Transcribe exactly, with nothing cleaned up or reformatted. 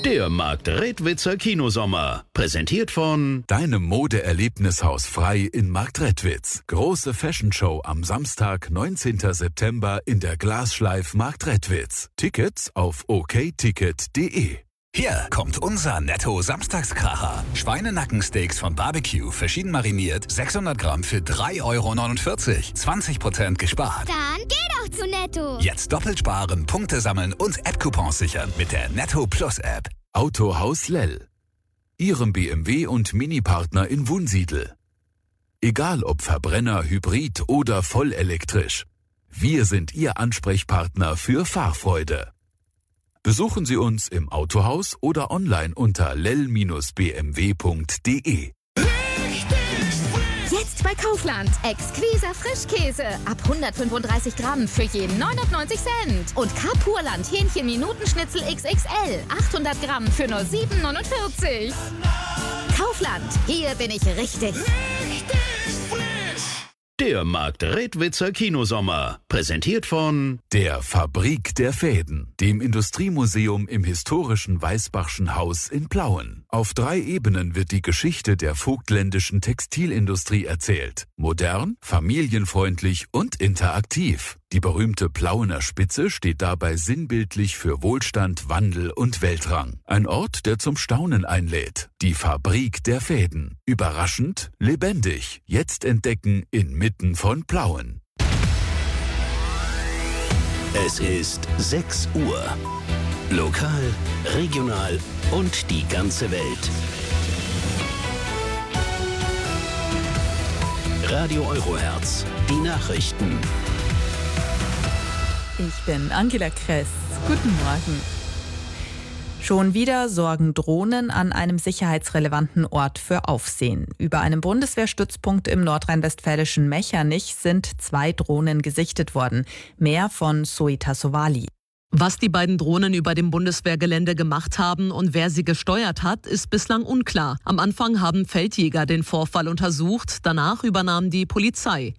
Der Marktredwitzer Kinosommer. Präsentiert von Deinem Mode-Erlebnishaus Frei in Marktredwitz. Große Fashion-Show am Samstag, neunzehnten September in der Glasschleif Marktredwitz. Tickets auf okticket punkt de. Hier kommt unser Netto-Samstagskracher. Schweinenackensteaks von Barbecue, verschieden mariniert, sechshundert Gramm für drei Euro neunundvierzig. zwanzig Prozent gespart. Dann geh doch zu Netto. Jetzt doppelt sparen, Punkte sammeln und App-Coupons sichern mit der Netto Plus App. Autohaus Lell. Ihrem B M W und Mini-Partner in Wunsiedel. Egal ob Verbrenner, Hybrid oder vollelektrisch. Wir sind Ihr Ansprechpartner für Fahrfreude. Besuchen Sie uns im Autohaus oder online unter lell Bindestrich b m w punkt de. Jetzt bei Kaufland. Exquiser Frischkäse. Ab hundertfünfunddreißig Gramm für jeden neunundneunzig Cent. Und Kapurland Hähnchen-Minutenschnitzel X X L. achthundert Gramm für nur sieben neunundvierzig. Kaufland. Hier bin ich richtig. der Marktredwitzer Kinosommer. Präsentiert von Der Fabrik der Fäden, dem Industriemuseum im historischen Weißbachschen Haus in Plauen. Auf drei Ebenen wird die Geschichte der vogtländischen Textilindustrie erzählt. Modern, familienfreundlich und interaktiv. Die berühmte Plauener Spitze steht dabei sinnbildlich für Wohlstand, Wandel und Weltrang. Ein Ort, der zum Staunen einlädt. Die Fabrik der Fäden. Überraschend, lebendig. Jetzt entdecken inmitten von Plauen. Es ist sechs Uhr. Lokal, regional und die ganze Welt. Radio Eurohertz, die Nachrichten. Ich bin Angela Kress. Guten Morgen. Schon wieder sorgen Drohnen an einem sicherheitsrelevanten Ort für Aufsehen. Über einem Bundeswehrstützpunkt im nordrhein-westfälischen Mechernich sind zwei Drohnen gesichtet worden. Mehr von Zoe Tassovali. Was die beiden Drohnen über dem Bundeswehrgelände gemacht haben und wer sie gesteuert hat, ist bislang unklar. Am Anfang haben Feldjäger den Vorfall untersucht, danach übernahm die Polizei.